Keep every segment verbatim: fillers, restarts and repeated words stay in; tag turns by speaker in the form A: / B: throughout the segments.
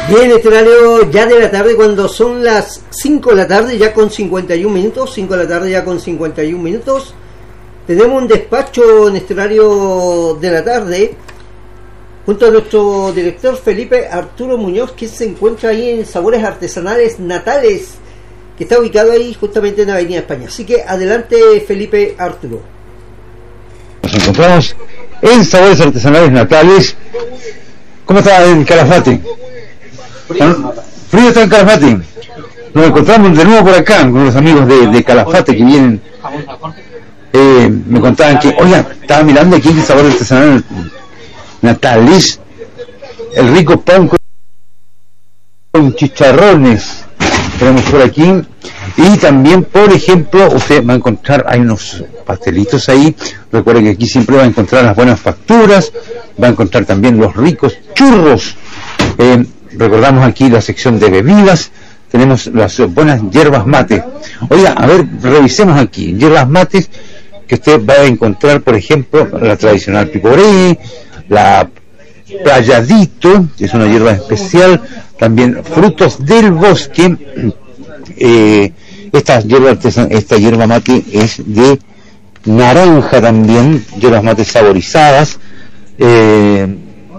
A: Bien, este horario ya de la tarde, cuando son las cinco de la tarde, ya con cincuenta y un minutos, cinco de la tarde ya con cincuenta y un minutos. Tenemos un despacho en este horario de la tarde, junto a nuestro director Felipe Arturo Muñoz, que se encuentra ahí en Sabores Artesanales Natales, que está ubicado ahí justamente en Avenida España. Así que adelante, Felipe Arturo.
B: Nos encontramos en Sabores Artesanales Natales. ¿Cómo está en Calafate? Frío. Frío está en Calafate. Nos encontramos de nuevo por acá con los amigos de, de Calafate que vienen. Eh, me contaban que, oiga, estaba mirando aquí en Sabores Artesanales Natales el rico pan con chicharrones tenemos por aquí, y también, por ejemplo, usted va a encontrar, hay unos pastelitos ahí. Recuerde que aquí siempre va a encontrar las buenas facturas, va a encontrar también los ricos churros. Eh, recordamos aquí la sección de bebidas, tenemos las buenas hierbas mate. Oiga, a ver, revisemos aquí, hierbas mates, que usted va a encontrar, por ejemplo, la tradicional piporé, la playadito, que es una hierba especial, también frutos del bosque. Eh, esta hierba esta hierba mate es de naranja también, hierbas mates saborizadas. Eh,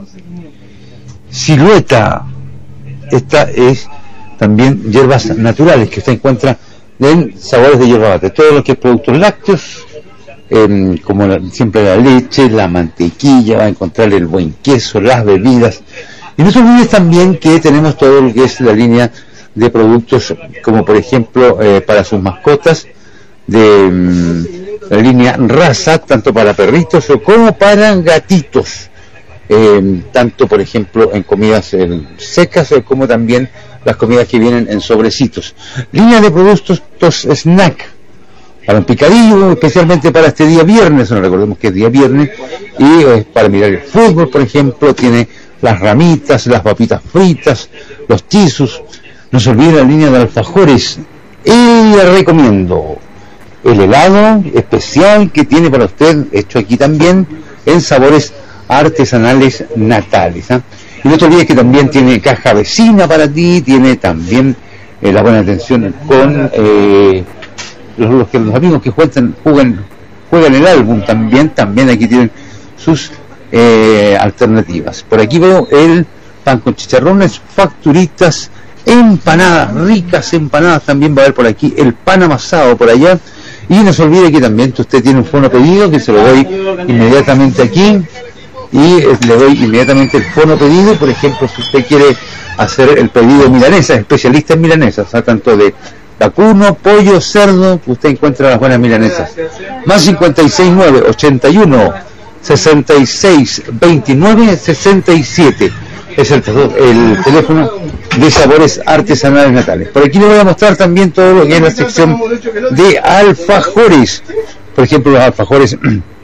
B: silueta, esta es también hierbas naturales que usted encuentra en Sabores de Hierba Mate. Todo lo que es productos lácteos, eh, como la, siempre la leche, la mantequilla, va a encontrar el buen queso, las bebidas. Y no se olvide también que tenemos todo lo que es la línea de productos, como por ejemplo eh, para sus mascotas, de um, la línea raza, tanto para perritos como para gatitos, eh, tanto por ejemplo en comidas eh, secas como también las comidas que vienen en sobrecitos. Línea de productos snack para un picadillo, especialmente para este día viernes. No recordemos que es día viernes, y eh, para mirar el fútbol, por ejemplo, tiene las ramitas, las papitas fritas, los chisus. No se olvide la línea de alfajores, y le recomiendo el helado especial que tiene para usted, hecho aquí también en Sabores Artesanales Natales, ¿eh? Y no te olvides que también tiene caja vecina para ti, tiene también eh, la buena atención con eh, los, los, los amigos que juegan, juegan, juegan el álbum también, también aquí tienen sus eh, alternativas. Por aquí veo el pan con chicharrones, facturitas, empanadas, ricas empanadas, también va a haber por aquí el pan amasado por allá. Y no se olvide que también usted tiene un fono pedido, que se lo doy inmediatamente aquí, y le doy inmediatamente el fono pedido. Por ejemplo, si usted quiere hacer el pedido milanesa, especialista en milanesas, ¿eh? Tanto de vacuno, pollo, cerdo, usted encuentra las buenas milanesas. Más cincuenta y seis nueve ochenta y uno sesenta y seis veintinueve sesenta y siete es el, el teléfono de Sabores Artesanales Natales. Por aquí le voy a mostrar también todo lo que es la sección de alfajores. Por ejemplo, los alfajores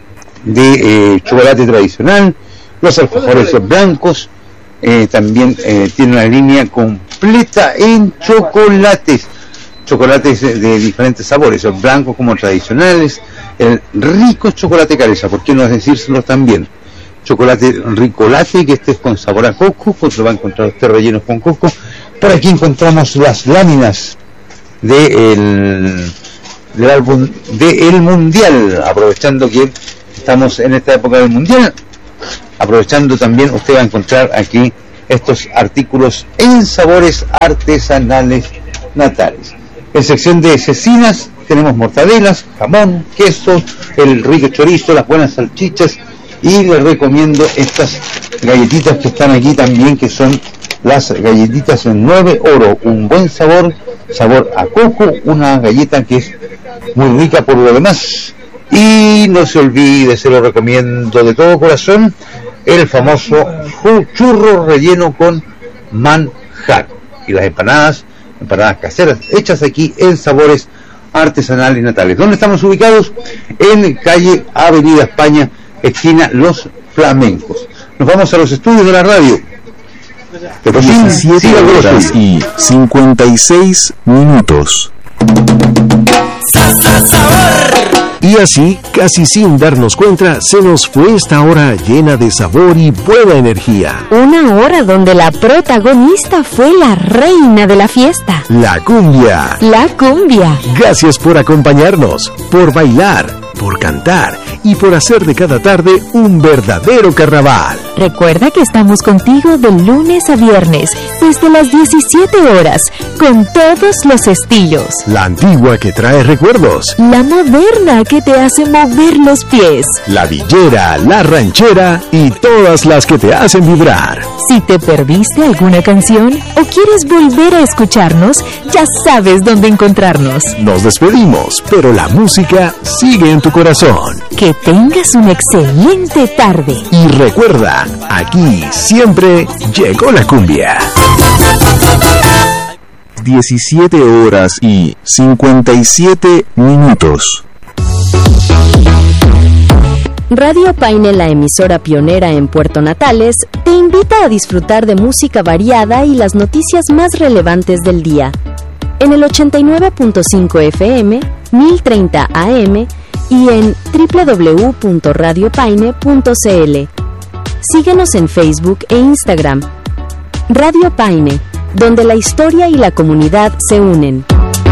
B: de eh, chocolate tradicional, los alfajores blancos, eh, también eh, tiene una línea completa en chocolates, chocolates de, de diferentes sabores, los blancos como tradicionales, el rico chocolate Careza, ¿por qué no decírselos también? Chocolate ricolate, que este es con sabor a coco, pues lo va a encontrar usted rellenos con coco. Por aquí encontramos las láminas de el, del álbum de El Mundial, aprovechando que estamos en esta época del Mundial, aprovechando también usted va a encontrar aquí estos artículos en Sabores Artesanales Natales. En sección de cecinas tenemos mortadelas, jamón, queso, el rico chorizo, las buenas salchichas, y les recomiendo estas galletitas que están aquí también, que son las galletitas en nueve oro, un buen sabor, sabor a coco, una galleta que es muy rica por lo demás. Y no se olvide, se lo recomiendo de todo corazón, el famoso churro relleno con manjar, y las empanadas, empanadas caseras, hechas aquí en Sabores Artesanales Natales. ¿Dónde estamos ubicados? En calle Avenida España, esquina Los Flamencos. Nos vamos a los estudios de la radio.
C: diecisiete horas y cincuenta y seis minutos. Y así, casi sin darnos cuenta, se nos fue esta hora llena de sabor y buena energía.
D: Una hora donde la protagonista fue la reina de la fiesta.
C: La cumbia.
D: La cumbia.
C: Gracias por acompañarnos, por bailar, por cantar y por hacer de cada tarde un verdadero carnaval.
D: Recuerda que estamos contigo de lunes a viernes, desde las diecisiete horas, con todos los estilos.
C: La antigua que trae recuerdos.
D: La moderna que te hace mover los pies.
C: La villera, la ranchera y todas las que te hacen vibrar.
D: Si te perdiste alguna canción o quieres volver a escucharnos, ya sabes dónde encontrarnos.
C: Nos despedimos, pero la música sigue en tu corazón.
D: Que tengas una excelente tarde.
C: Y recuerda, aquí siempre llegó la cumbia.
E: diecisiete horas y cincuenta y siete minutos.
D: Radio Paine, la emisora pionera en Puerto Natales, te invita a disfrutar de música variada y las noticias más relevantes del día. En el ochenta y nueve punto cinco F M, mil treinta A M y en doble u doble u doble u punto radio paine punto c l. Síguenos en Facebook e Instagram. Radio Paine, donde la historia y la comunidad se unen.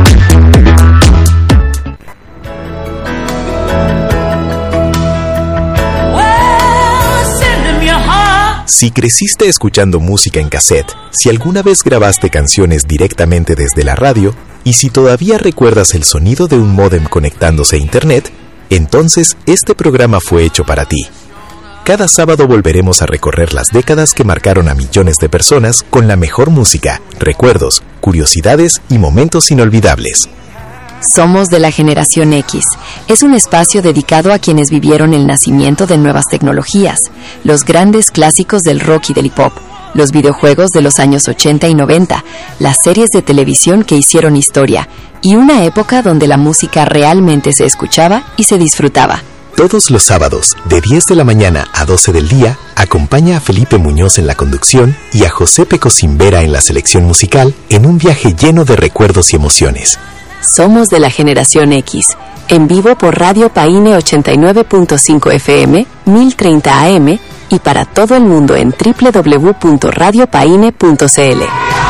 F: Si creciste escuchando música en cassette, si alguna vez grabaste canciones directamente desde la radio, y si todavía recuerdas el sonido de un módem conectándose a internet, entonces este programa fue hecho para ti. Cada sábado volveremos a recorrer las décadas que marcaron a millones de personas con la mejor música, recuerdos, curiosidades y momentos inolvidables.
G: Somos de la Generación X. Es un espacio dedicado a quienes vivieron el nacimiento de nuevas tecnologías, los grandes clásicos del rock y del hip hop, los videojuegos de los años ochenta y noventa, las series de televisión que hicieron historia, y una época donde la música realmente se escuchaba y se disfrutaba.
F: Todos los sábados, de diez de la mañana a doce del día, acompaña a Felipe Muñoz en la conducción y a José Pecosimbera en la selección musical en un viaje lleno de recuerdos y emociones.
G: Somos de la Generación X, en vivo por Radio Paine ochenta y nueve punto cinco F M, mil treinta A M y para todo el mundo en doble u doble u doble u punto radio paine punto c l.